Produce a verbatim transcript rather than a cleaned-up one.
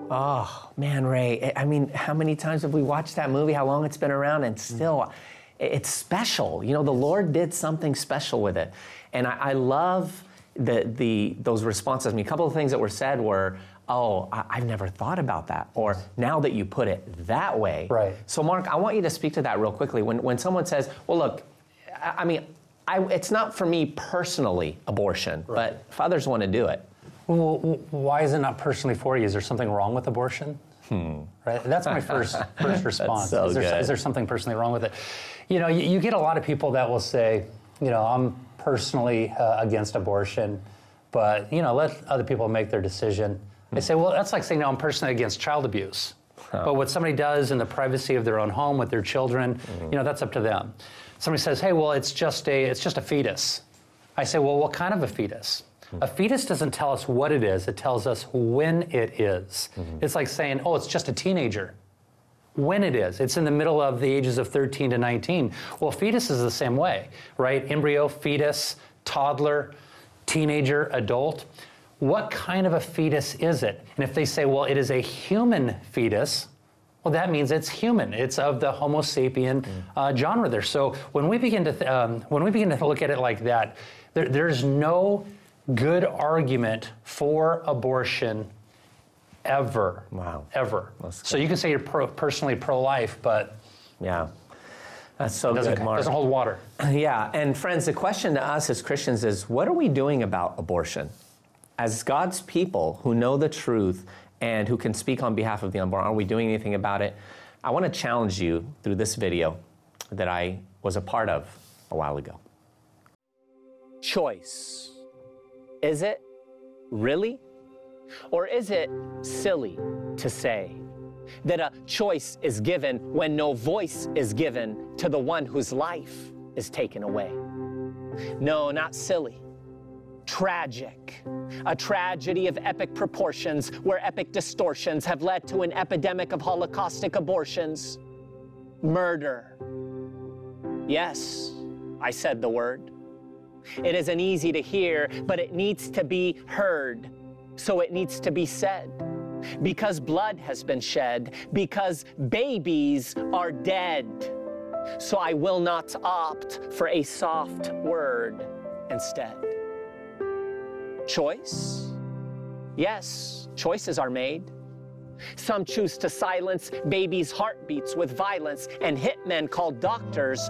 Oh, man, Ray, I mean, how many times have we watched that movie, how long it's been around, and still, it's special. You know, the Lord did something special with it. And I, I love the, the, those responses. I mean, a couple of things that were said were, oh, I, I've never thought about that. Or now that you put it that way. Right. So Mark, I want you to speak to that real quickly. When, when someone says, well, look, I, I mean, I, it's not for me personally, abortion, right. but if others want to do it. Well, why is it not personally for you? Is there something wrong with abortion? Hmm. Right. That's my first first response. So is, there, is there something personally wrong with it? You know, you, you get a lot of people that will say, you know, I'm personally uh, against abortion, but, you know, let other people make their decision. Hmm. They say, well, that's like saying, no, I'm personally against child abuse. Huh. But what somebody does in the privacy of their own home with their children, mm-hmm. you know, that's up to them. Somebody says, hey, well, it's just a it's just a fetus. I say, well, what kind of a fetus? A fetus doesn't tell us what it is, it tells us when it is. Mm-hmm. It's like saying, oh, it's just a teenager. When it is. It's in the middle of the ages of thirteen to nineteen. Well, fetus is the same way, right? Embryo, fetus, toddler, teenager, adult. What kind of a fetus is it? And if they say, well, it is a human fetus, well, that means it's human. It's of the Homo sapien uh, genre there. So when we begin to th- um, when we begin to look at it like that, there, there's no good argument for abortion ever. Wow. Ever. So you can say you're pro, personally pro-life, but yeah, that's so doesn't, good, Mark. Doesn't hold water. Yeah, and friends, the question to us as Christians is, what are we doing about abortion? As God's people who know the truth and who can speak on behalf of the unborn, are we doing anything about it? I want to challenge you through this video that I was a part of a while ago. Choice. Is it really? Or is it silly to say that a choice is given when no voice is given to the one whose life is taken away? No, not silly. Tragic. A tragedy of epic proportions where epic distortions have led to an epidemic of holocaustic abortions. Murder. Yes, I said the word. It isn't easy to hear, but it needs to be heard. So it needs to be said. Because blood has been shed, because babies are dead. So I will not opt for a soft word instead. Choice? Yes, choices are made. Some choose to silence babies' heartbeats with violence, and hitmen called doctors